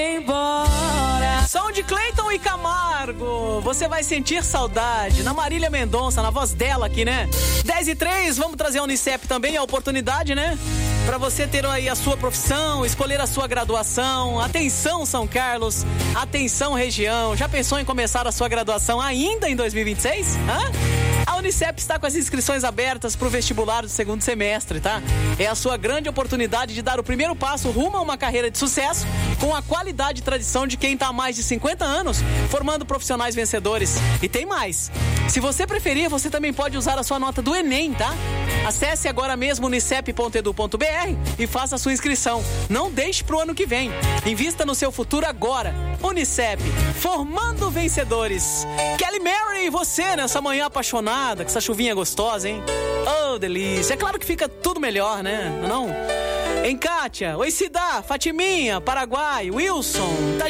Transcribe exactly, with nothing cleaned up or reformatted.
Embora. Som de Cleiton e Camargo. Você vai sentir saudade. Na Marília Mendonça, na voz dela aqui, né? dez e três, vamos trazer a Unicep também, a oportunidade, né? Pra você ter aí a sua profissão, escolher a sua graduação. Atenção, São Carlos. Atenção, região. Já pensou em começar a sua graduação ainda em dois mil e vinte e seis? Hã? A Unicep está com as inscrições abertas para o vestibular do segundo semestre, tá? É a sua grande oportunidade de dar o primeiro passo rumo a uma carreira de sucesso com a qualidade e tradição de quem está há mais de cinquenta anos formando profissionais vencedores. E tem mais. Se você preferir, você também pode usar a sua nota do Enem, tá? Acesse agora mesmo unicep ponto edu ponto br e faça a sua inscrição. Não deixe pro ano que vem. Invista no seu futuro agora. Unicep, formando vencedores. Kelly Mary, você nessa manhã apaixonada, com essa chuvinha gostosa, hein? Oh, delícia. É claro que fica tudo melhor, né? Não? Em Kátia, oi Cidá, Fatiminha, Paraguai, Wilson, tá